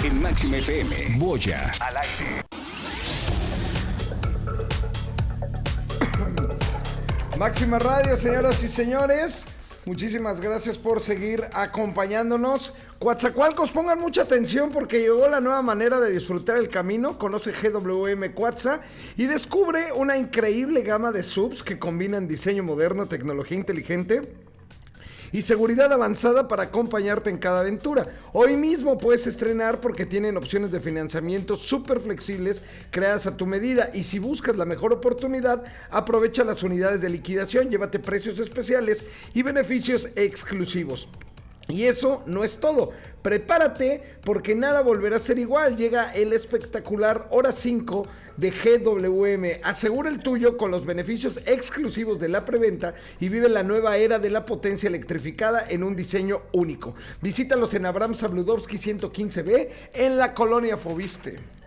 En Máxima FM, Boya al aire. Máxima Radio, señoras y señores, muchísimas gracias por seguir acompañándonos. Coatzacoalcos, pongan mucha atención porque llegó la nueva manera de disfrutar el camino. Conoce GWM Coatza y descubre una increíble gama de subs que combinan diseño moderno, tecnología inteligente y seguridad avanzada para acompañarte en cada aventura. Hoy mismo puedes estrenar porque tienen opciones de financiamiento súper flexibles creadas a tu medida, y si buscas la mejor oportunidad, aprovecha las unidades de liquidación, llévate precios especiales y beneficios exclusivos. Y eso no es todo. Prepárate porque nada volverá a ser igual. Llega el espectacular Hora 5 de GWM. Asegura el tuyo con los beneficios exclusivos de la preventa y vive la nueva era de la potencia electrificada en un diseño único. Visítalos en Abraham Sabludowski 115B en la Colonia Fobiste.